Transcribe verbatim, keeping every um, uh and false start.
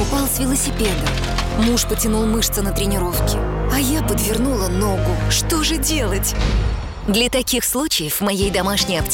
упал с велосипеда. Муж потянул мышцы на тренировке, а я подвернула ногу. Что же делать? Для таких случаев в моей домашней аптеке